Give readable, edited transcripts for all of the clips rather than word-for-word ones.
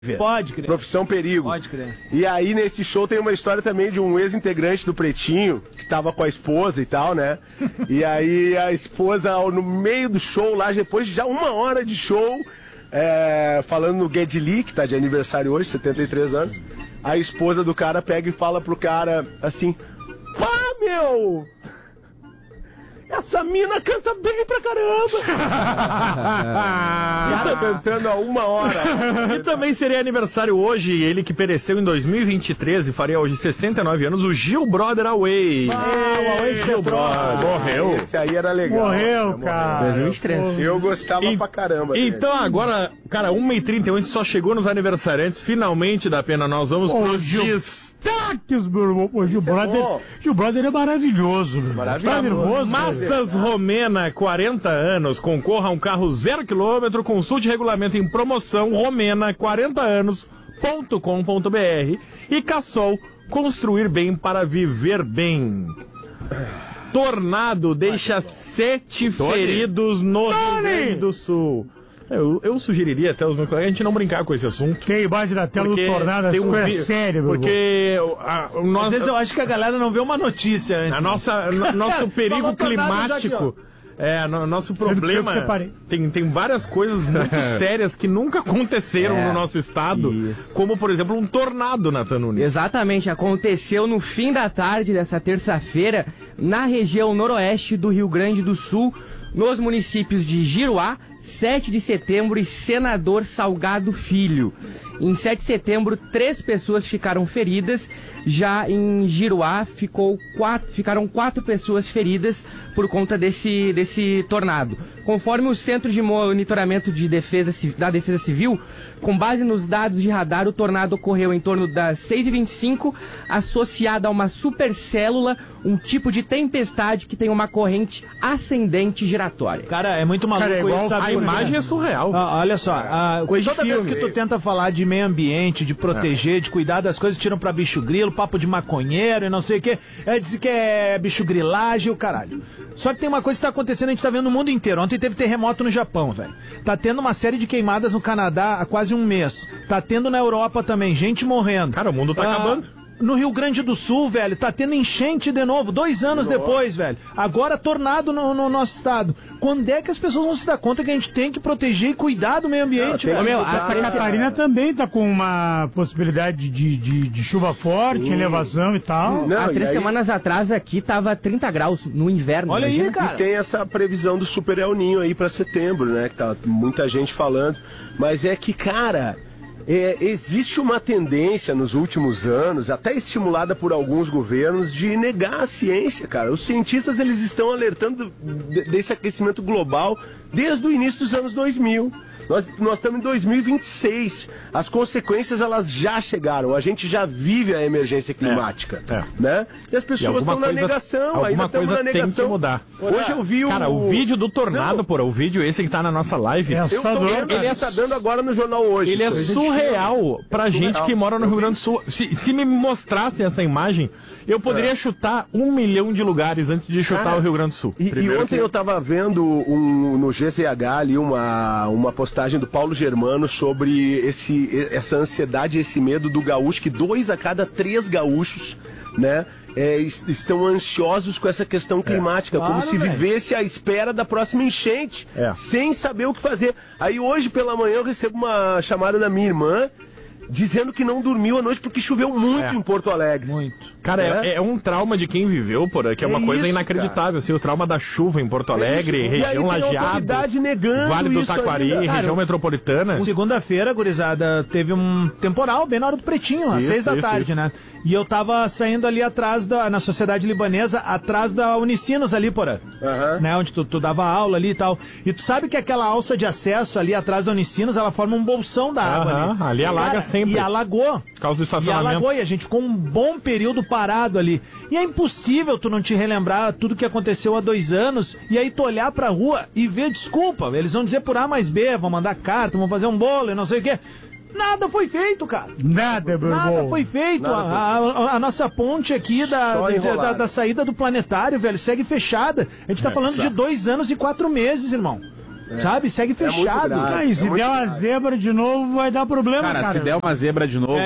Pode crer. Profissão Perigo. Pode crer. E aí, nesse show, tem uma história também de um ex-integrante do Pretinho, que tava com a esposa e tal, né? E aí, a esposa, no meio do show, lá, depois de já 1 hora de show, falando no Geddy Lee, que tá de aniversário hoje, 73 anos, a esposa do cara pega e fala pro cara, assim, pá, meu... Essa mina canta bem pra caramba! Tá cantando há 1 hora. E também seria aniversário hoje, ele que pereceu em 2023 e faria hoje 69 anos, o Gil Brother Away. O Away de Gil Brother. Morreu. Esse aí era legal. Morreu, cara. 2003. Eu gostava pra caramba dele. Então agora, cara, 1h31, a gente só chegou nos aniversariantes. Finalmente, da pena, nós vamos pros destaques, meu irmão. Pô, Gil Brother é maravilhoso, meu. Maravilhoso. Tá nervoso? Massas Romena, 40 anos, concorra a um carro 0 km, consulte regulamento em promoção, Romena, 40 anos.com.br e Cassol, construir bem para viver bem. Tornado deixa 7 feridos no Rio Grande do Sul. Eu sugeriria até os meus colegas a gente não brincar com esse assunto. Tem embaixo da tela do Tornado, tem é sério, meu irmão. Porque às vezes eu acho que a galera não vê uma notícia antes. Nosso perigo climático. Nosso problema. Tem várias coisas muito sérias que nunca aconteceram no nosso estado. Isso. Como, por exemplo, um tornado, Nathan Nunes. Exatamente, aconteceu no fim da tarde dessa terça-feira, na região noroeste do Rio Grande do Sul, nos municípios de Giruá, 7 de setembro e Senador Salgado Filho. Em 7 de setembro, 3 pessoas ficaram feridas. Já em Giruá, ficaram 4 pessoas feridas por conta desse tornado. Conforme o Centro de Monitoramento da Defesa Civil, com base nos dados de radar, o tornado ocorreu em torno das 6h25, associada a uma supercélula, um tipo de tempestade que tem uma corrente ascendente giratória. Cara, é muito maluco isso, sabe? A imagem é surreal. Olha só, toda vez que tu tenta falar de meio ambiente, de proteger, de cuidar das coisas, tiram pra bicho grilo, papo de maconheiro e não sei o que. Diz que é bicho grilagem e o caralho. Só que tem uma coisa que tá acontecendo, a gente tá vendo no mundo inteiro. Ontem teve terremoto no Japão, velho. Tá tendo uma série de queimadas no Canadá há quase 1 mês. Tá tendo na Europa também, gente morrendo. Cara, o mundo tá acabando. No Rio Grande do Sul, velho, tá tendo enchente de novo, 2 anos depois, velho. Agora tornado no nosso estado. Quando é que as pessoas vão se dar conta que a gente tem que proteger e cuidar do meio ambiente, velho? A Catarina também tá com uma possibilidade de chuva forte, elevação e tal. Há 3 semanas atrás aqui tava 30 graus no inverno. Olha imagina. aí, cara. E tem essa previsão do Super El Ninho aí pra setembro, né? Que tá muita gente falando. Mas é que, cara... existe uma tendência nos últimos anos, até estimulada por alguns governos, de negar a ciência, cara. Os cientistas, eles estão alertando desse aquecimento global desde o início dos anos 2000. Nós estamos em 2026. As consequências, elas já chegaram. A gente já vive a emergência climática, né? E as pessoas estão na negação. Alguma coisa tem que mudar. Hoje eu vi Cara, o vídeo do tornado, o vídeo esse que tá na nossa live, ele tá dando agora no jornal hoje. Ele é surreal pra gente que mora no Rio Grande do Sul. Se me mostrasse essa imagem, eu poderia chutar 1 milhão de lugares antes de chutar o Rio Grande do Sul. E ontem eu tava vendo no GZH ali uma postagem do Paulo Germano sobre essa ansiedade, esse medo do gaúcho, que 2 a cada 3 gaúchos, né, estão ansiosos com essa questão climática, como se vivesse à espera da próxima enchente, sem saber o que fazer. Aí hoje pela manhã eu recebo uma chamada da minha irmã, dizendo que não dormiu a noite porque choveu muito em Porto Alegre. Muito. Cara, é um trauma de quem viveu, que é uma coisa inacreditável. Assim, o trauma da chuva em Porto Alegre, região Lajeado, Vale do Taquari, região metropolitana. Segunda-feira, gurizada, teve um temporal bem na hora do Pretinho, às 6 da tarde, né? E eu tava saindo ali atrás na Sociedade Libanesa, atrás da Unicinos ali, né? Onde tu dava aula ali e tal. E tu sabe que aquela alça de acesso ali atrás da Unicinos, ela forma um bolsão da água ali. Ali alaga sempre. E alagou. Por causa do estacionamento. E alagou, e a gente ficou um bom período parado ali. E é impossível tu não te relembrar tudo que aconteceu há 2 anos, e aí tu olhar pra rua e ver, desculpa, eles vão dizer por A mais B, vão mandar carta, vão fazer um bolo e não sei o quê. Nada foi feito, cara. Nada foi feito. A nossa ponte aqui da saída do planetário, velho, segue fechada. A gente tá falando de 2 anos e 4 meses, irmão. Sabe? Segue fechado. E se der uma zebra de novo, vai dar problema, cara. Se der uma zebra de novo,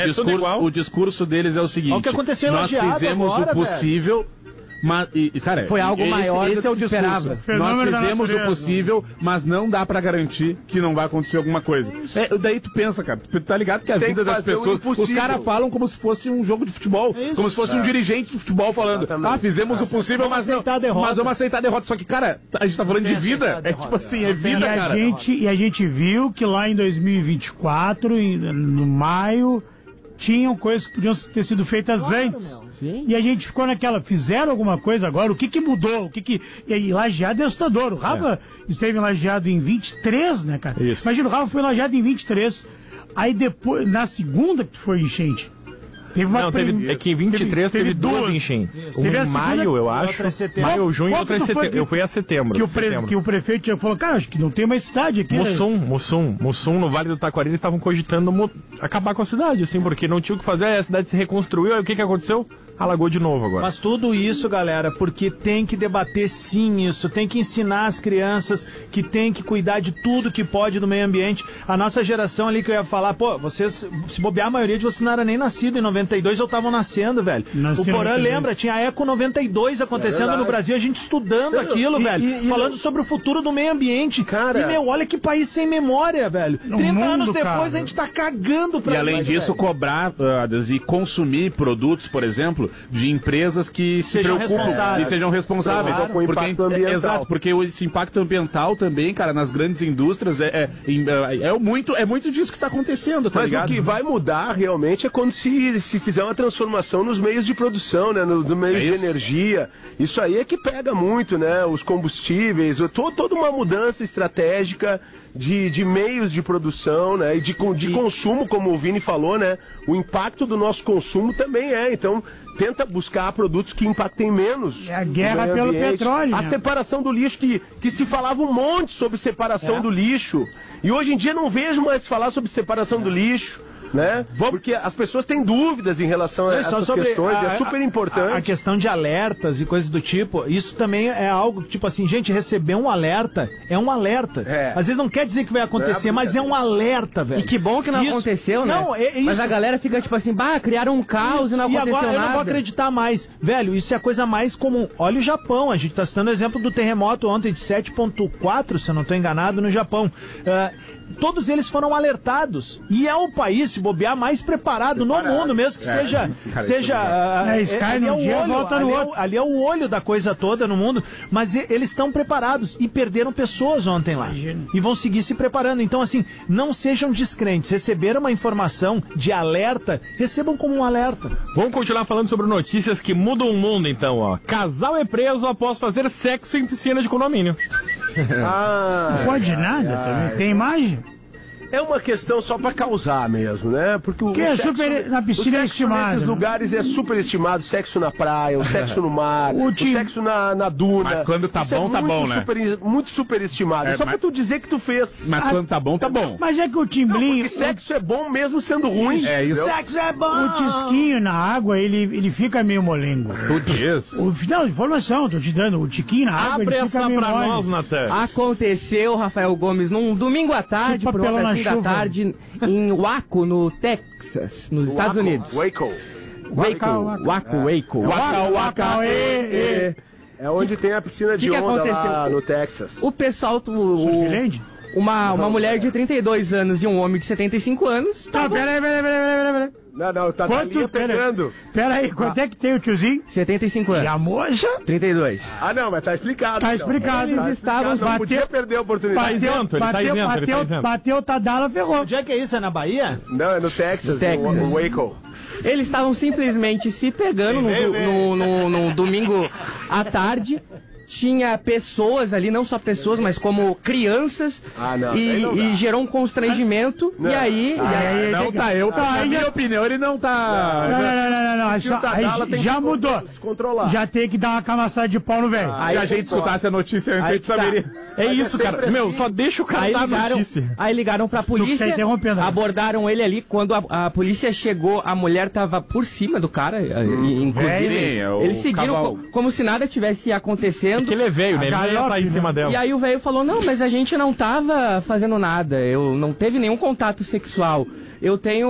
o discurso deles é o seguinte: o que aconteceu nós fizemos o possível. Mas, cara, foi algo maior do que esse é o discurso. Nós fizemos o possível, mas não dá pra garantir que não vai acontecer alguma coisa. Daí tu pensa, cara, tu tá ligado que a vida das pessoas, os caras falam como se fosse um jogo de futebol, como se fosse um dirigente de futebol falando, fizemos o possível, mas vamos aceitar a derrota. Só que, cara, a gente tá falando de vida, tipo assim, é vida, cara. E a gente viu que lá em 2024, no maio, tinham coisas que podiam ter sido feitas antes. Sim. E a gente ficou naquela, fizeram alguma coisa agora? O que mudou? E Lajeado é assustador. O Rafa esteve lajeado em 23, né, cara? Isso. Imagina, o Rafa foi lajeado em 23. Aí depois, na segunda que foi enchente. Teve uma é que em 23 teve duas enchentes. Uma em maio, eu acho. Maio, junho e outra em setembro. Eu fui a setembro. Que o prefeito falou, cara, acho que não tem mais cidade aqui. Mussum, no Vale do Taquari, eles estavam cogitando acabar com a cidade, assim, porque não tinha o que fazer, a cidade se reconstruiu, aí o que aconteceu? Alagou de novo agora. Mas tudo isso, galera, porque tem que debater sim isso, tem que ensinar as crianças que tem que cuidar de tudo que pode do meio ambiente. A nossa geração ali que eu ia falar, vocês, se bobear, a maioria de vocês não era nem nascido, em 92 ou estavam nascendo, velho. O Porã lembra, tinha a Eco 92 acontecendo no Brasil, a gente estudando aquilo, velho, falando sobre o futuro do meio ambiente. Cara, e, olha que país sem memória, velho. 30 anos depois a gente tá cagando pra isso. E além disso, cobrar e consumir produtos, por exemplo, de empresas que se preocupam e sejam responsáveis. Exato, porque esse impacto ambiental também, cara, nas grandes indústrias é muito disso que está acontecendo, tá ligado? Mas o que vai mudar realmente é quando se fizer uma transformação nos meios de produção, né? Nos meios de energia. Isso aí é que pega muito, né? Os combustíveis, toda uma mudança estratégica de meios de produção, né? E de consumo, como o Vini falou, né? O impacto do nosso consumo também então tenta buscar produtos que impactem menos. É a guerra pelo petróleo. A separação do lixo, que se falava um monte sobre separação do lixo. E hoje em dia não vejo mais falar sobre separação do lixo. Né? Porque as pessoas têm dúvidas em relação a essas questões, é super importante. A questão de alertas e coisas do tipo, isso também é algo, tipo assim, gente, receber um alerta é um alerta. Às vezes não quer dizer que vai acontecer, mas é um alerta, velho. E que bom que não aconteceu, né? Não, mas a galera fica tipo assim, criaram um caos e não aconteceu nada. E agora eu não vou acreditar mais. Velho, isso é a coisa mais comum. Olha o Japão, a gente tá citando o exemplo do terremoto ontem de 7.4, se eu não tô enganado, no Japão. Todos eles foram alertados. E é o país, se bobear, mais preparado no mundo, mesmo que seja. Ali é o olho da coisa toda no mundo. Mas eles estão preparados e perderam pessoas ontem lá. E vão seguir se preparando. Então, assim, não sejam descrentes. Receberam uma informação de alerta, recebam como um alerta. Vamos continuar falando sobre notícias que mudam o mundo, então, ó. Casal é preso após fazer sexo em piscina de condomínio. Não pode nada também. Tem imagem? É uma questão só pra causar mesmo, né? Porque o sexo na piscina é estimado. Nesses lugares é super estimado. Sexo na praia, o sexo no mar, o sexo na duna. Mas quando tá bom, tá bom, né? Muito super estimado. Só pra tu dizer que tu fez. Mas quando tá bom, tá bom. Mas é que o timblinho... Porque sexo é bom mesmo sendo ruim. É isso. Sexo é bom! O tisquinho na água, ele fica meio molengo. Tu diz? Não, informação, tô te dando. O tiquinho na água, Abre ele fica meio essa pra mole. nós, Natan. Aconteceu, Rafael Gomes, num domingo à tarde, por volta assim da tarde, em Waco, no Texas, nos Estados Unidos. Waco. É onde tem a piscina de onda lá no Texas. O pessoal... Uma mulher de 32 anos e um homem de 75 anos... Peraí. Não, tá pegando. Peraí, quanto é que tem o tiozinho? 75 anos. E a moça? 32. Não, mas tá explicado. Tá explicado. Eles estavam... Não podia perder a oportunidade. Bateu o Tadala, ferrou. Onde é que é isso? É na Bahia? Não, é no Texas. No Waco. Eles estavam simplesmente se pegando no domingo à tarde. Tinha pessoas ali, não só pessoas, mas como crianças. E gerou um constrangimento. Não. E aí... Na minha opinião, ele não tá... Não. Aí já mudou. Já tem que dar uma camaçada de pau no velho. Aí a gente escutasse a notícia, a gente saberia. É isso, cara. Só deixa o cara dar a notícia. Aí ligaram pra polícia, abordaram ele ali. Quando a polícia chegou, a mulher tava por cima do cara. Inclusive, eles seguiram como se nada tivesse acontecendo. É que ele é velho, né? Ele não ia estar em cima dela. E aí o velho falou, não, mas a gente não tava fazendo nada, eu não teve nenhum contato sexual. Eu tenho